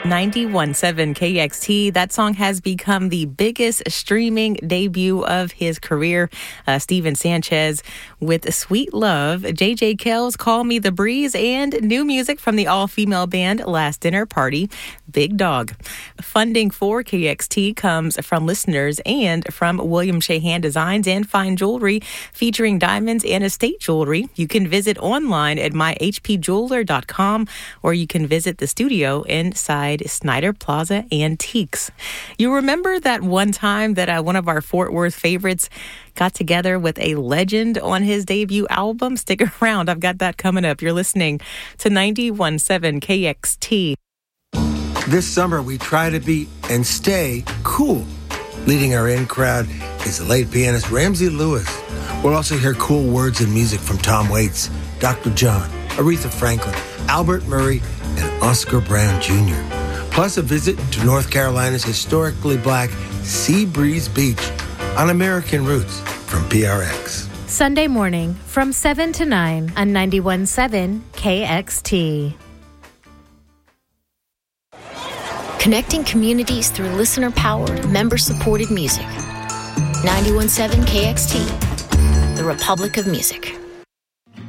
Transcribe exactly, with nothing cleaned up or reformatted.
ninety-one point seven K X T. That song has become the biggest streaming debut of his career. Uh, Steven Sanchez with Sweet Love, J J Cale's Call Me the Breeze, and new music from the all-female band Last Dinner Party, Big Dog. Funding for K X T comes from listeners and from William Shahan Designs and Fine Jewelry, featuring diamonds and estate jewelry. You can visit online at my h p jeweler dot com, or you can visit the studio inside Snyder Plaza Antiques. You remember that one time that uh, one of our Fort Worth favorites got together with a legend on his debut album? Stick around. I've got that coming up. You're listening to ninety-one point seven K X T. This summer, we try to be and stay cool. Leading our in crowd is the late pianist Ramsey Lewis. We'll also hear cool words and music from Tom Waits, Doctor John, Aretha Franklin, Albert Murray, and Oscar Brown Junior Plus a visit to North Carolina's historically black Sea Breeze Beach on American Roots from P R X. Sunday morning from seven to nine on ninety-one point seven K X T. Connecting communities through listener-powered, member-supported music. ninety-one point seven K X T, the Republic of Music.